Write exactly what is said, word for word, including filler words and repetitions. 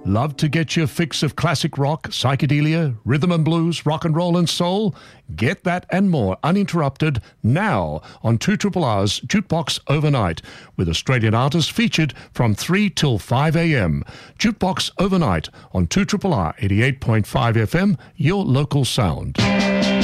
Love to get your fix of classic rock, psychedelia, rhythm and blues, rock and roll and soul? Get that and more uninterrupted now on two R R R's Jukebox Overnight, with Australian artists featured from three till five a.m. Jukebox Overnight on two R R R eighty-eight point five F M, your local sound.